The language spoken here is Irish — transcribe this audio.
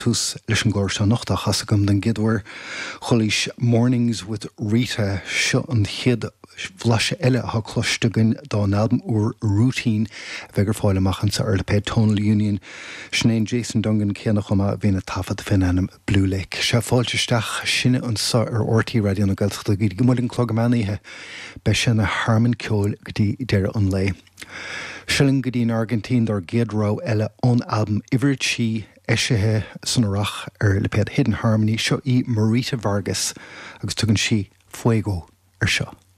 Tús leis an glóir se nachta chasagam den gidhar cholis Mornings with Rita seo an chiad bhlaise eile ha cloistegan dá an album úr Routine bhegur fáile machchan sa Earlapé Tonal Union Sinead Jason Dungan céannach chuma bhína tafad fin anam Blue Lake. Se fáilteisteach sinne an sa RT Radio na Gaeltachta gyd gymwyd yn clogamanithe be sin a Harman Ceol gydí deire an lei. Shilling gydí in Argentine dar géadrá eile an album Iverid si eisithe san arach le pead Hidden Harmony seo I Marita Vargas agus tugann si Fuego seo.